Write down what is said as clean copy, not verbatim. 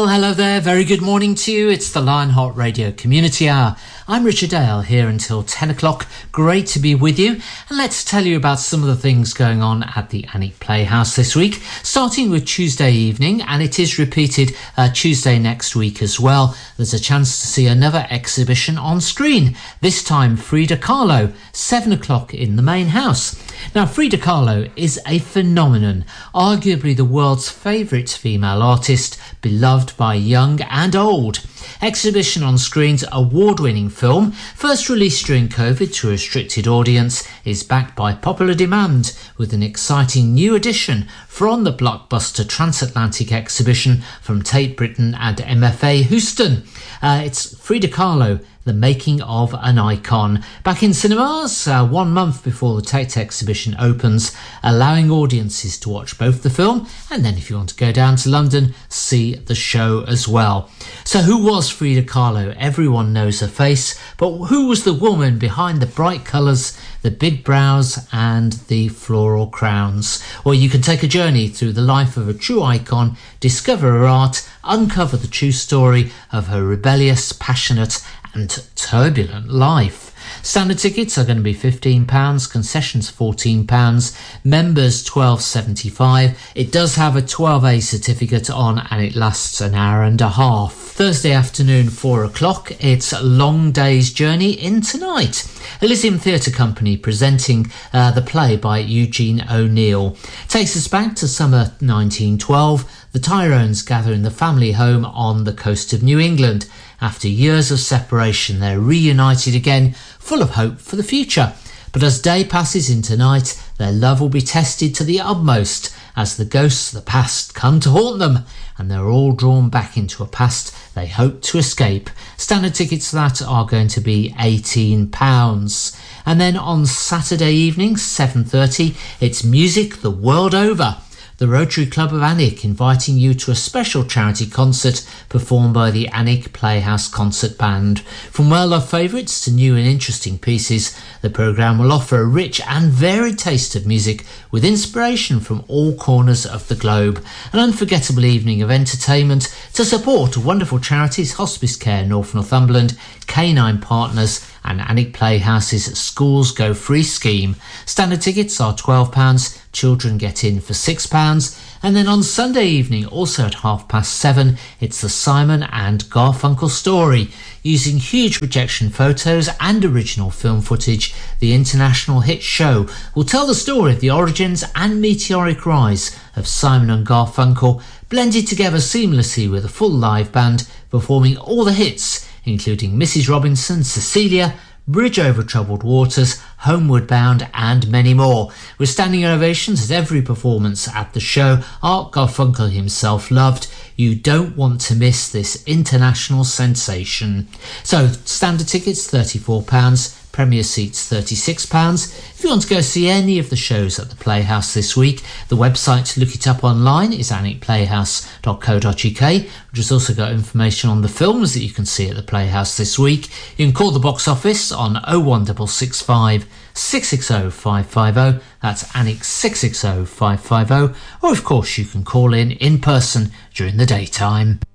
hello there. Very good morning to you. It's the Lionheart Radio Community Hour. I'm Richard Dale, here until 10 o'clock. Great to be with you. And let's tell you about some of the things going on at the Alnwick Playhouse this week, starting with Tuesday evening, and it is repeated Tuesday next week as well. There's a chance to see another exhibition on screen, this time Frida Kahlo, 7 o'clock in the main house. Now, Frida Kahlo is a phenomenon, arguably the world's favourite female artist, beloved by young and old. Exhibition on Screen's award-winning film, first released during COVID to a restricted audience, is backed by popular demand with an exciting new edition from the blockbuster transatlantic exhibition from Tate Britain and MFA Houston. It's Frida Kahlo, The Making of an Icon, back in cinemas 1 month before the Tate exhibition opens, allowing audiences to watch both the film and then, if you want to go down to London, see the show as well. So who was Frida Kahlo? Everyone knows her face, but who was the woman behind the bright colours, the big brows and the floral crowns? Well, you can take a journey through the life of a true icon, discover her art, uncover the true story of her rebellious, passionate and turbulent life. Standard tickets are going to be £15, concessions £14, members £12.75. It does have a 12A certificate on and it lasts an hour and a half. Thursday afternoon, 4 o'clock, it's Long Day's Journey into Night. Elysium Theatre Company presenting the play by Eugene O'Neill. Takes us back to summer 1912. The Tyrones gather in the family home on the coast of New England. After years of separation, they're reunited again, full of hope for the future. But as day passes into night, their love will be tested to the utmost as the ghosts of the past come to haunt them, and they're all drawn back into a past they hope to escape. Standard tickets for that are going to be £18. And then on Saturday evening, 7:30, it's Music the World Over. The Rotary Club of Alnwick inviting you to a special charity concert performed by the Alnwick Playhouse Concert Band. From well-loved favourites to new and interesting pieces, the programme will offer a rich and varied taste of music with inspiration from all corners of the globe. An unforgettable evening of entertainment to support wonderful charities Hospice Care North Northumberland, Canine Partners and Alnwick Playhouse's Schools Go Free scheme. Standard tickets are £12, children get in for £6. And then on Sunday evening, also at 7:30, it's the Simon and Garfunkel story. Using huge projection photos and original film footage, the international hit show will tell the story of the origins and meteoric rise of Simon and Garfunkel, blended together seamlessly with a full live band performing all the hits, including Mrs. Robinson, Cecilia, Bridge Over Troubled Waters, Homeward Bound and many more. With standing ovations at every performance at the show, Art Garfunkel himself loved. You don't want to miss this international sensation. So standard tickets £34, Premier seats £36. If you want to go see any of the shows at the Playhouse this week, the website to look it up online is alnwickplayhouse.co.uk, which has also got information on the films that you can see at the Playhouse this week. You can call the box office on 01665 660 550. That's Alnwick 660 550. Or of course you can call in person during the daytime.